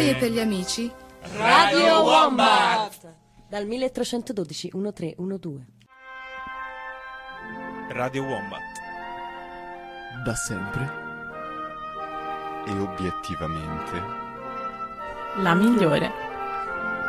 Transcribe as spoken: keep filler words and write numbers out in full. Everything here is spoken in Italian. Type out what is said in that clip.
voi e per gli amici, Radio Wombat! Dal milletrecentododici trentadue. Radio Wombat. Da sempre e obiettivamente la migliore.